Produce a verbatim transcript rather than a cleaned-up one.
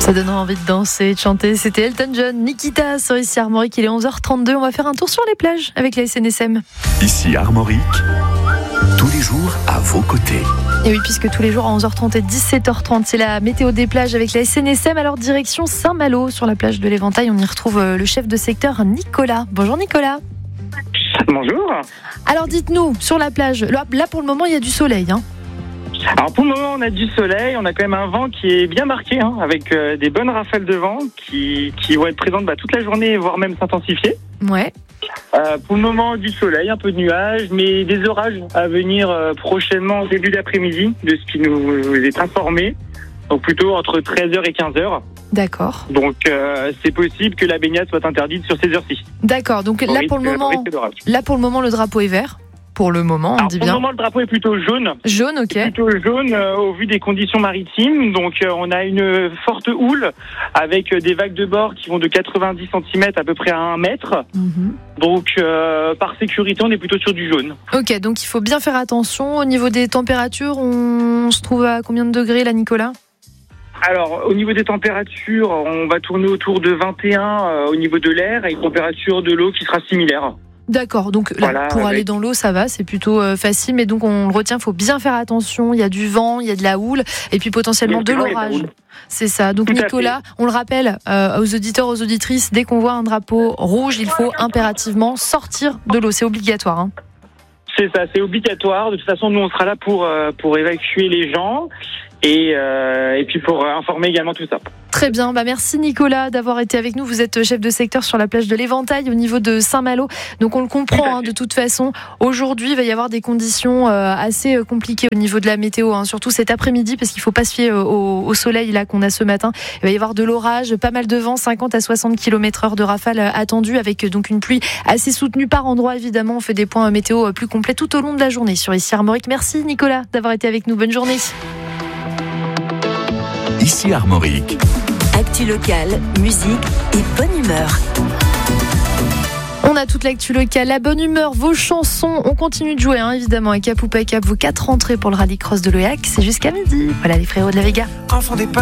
Ça donne envie de danser et de chanter. C'était Elton John, Nikita sur Ici Armorique. Il est onze heures trente-deux. On va faire un tour sur les plages avec la S N S M. Ici Armorique, tous les jours à vos côtés. Et oui, puisque tous les jours à onze heures trente et dix-sept heures trente, c'est la météo des plages avec la S N S M. Alors direction Saint-Malo sur la plage de l'Éventail. On y retrouve le chef de secteur Nicolas. Bonjour Nicolas. Bonjour. Alors dites-nous, sur la plage, là pour le moment il y a du soleil, hein. Alors pour le moment on a du soleil, on a quand même un vent qui est bien marqué, hein, avec euh, des bonnes rafales de vent qui, qui vont être présentes bah, toute la journée, voire même s'intensifier. Ouais. Euh, pour le moment du soleil, un peu de nuages, mais des orages à venir euh, prochainement au début d'après-midi, de ce qui nous est informé. Donc plutôt entre treize heures et quinze heures. D'accord. Donc euh, c'est possible que la baignade soit interdite sur ces heures-ci. D'accord, donc là risque, pour le moment, là pour le moment le drapeau est vert. Pour le moment, on Alors, dit pour bien. le moment, le drapeau est plutôt jaune. Jaune, ok. Plutôt jaune euh, au vu des conditions maritimes. Donc, euh, on a une forte houle avec euh, des vagues de bord qui vont de quatre-vingt-dix centimètres à peu près à un mètre. Mm-hmm. Donc, euh, par sécurité, on est plutôt sur du jaune. Ok, donc il faut bien faire attention. Au niveau des températures, on se trouve à combien de degrés là, Nicolas ? Alors, au niveau des températures, on va tourner autour de vingt et un euh, au niveau de l'air et une température de l'eau qui sera similaire. D'accord, donc là, Voilà, pour avec... aller dans l'eau, ça va, c'est plutôt euh, facile, mais donc on le retient, il faut bien faire attention, il y a du vent, il y a de la houle, et puis potentiellement de l'orage. C'est ça, donc Tout Nicolas, on le rappelle euh, aux auditeurs, aux auditrices, dès qu'on voit un drapeau rouge, il faut impérativement sortir de l'eau, c'est obligatoire. Hein. C'est ça, c'est obligatoire, de toute façon, nous on sera là pour, euh, pour évacuer les gens, et, euh, et puis pour informer également tout ça. Très bien, bah merci Nicolas d'avoir été avec nous. Vous êtes chef de secteur sur la plage de l'Éventail au niveau de Saint-Malo. Donc on le comprend hein, de toute façon. Aujourd'hui, il va y avoir des conditions euh, assez compliquées au niveau de la météo, hein, surtout cet après-midi parce qu'il ne faut pas se fier au, au soleil là qu'on a ce matin. Il va y avoir de l'orage, pas mal de vent, cinquante à soixante kilomètres heure de rafale attendue avec donc une pluie assez soutenue par endroit évidemment. On fait des points météo plus complets tout au long de la journée sur Ici Armorique. Merci Nicolas d'avoir été avec nous. Bonne journée. Ici Armorique. Actu locale, musique et bonne humeur. On a toute l'actu locale, la bonne humeur, vos chansons. On continue de jouer, hein, évidemment, avec Cap ou pas Cap. Vos quatre entrées pour le rallycross de l'O E A C, c'est jusqu'à midi. Voilà les frérots de la Vega. Enfant des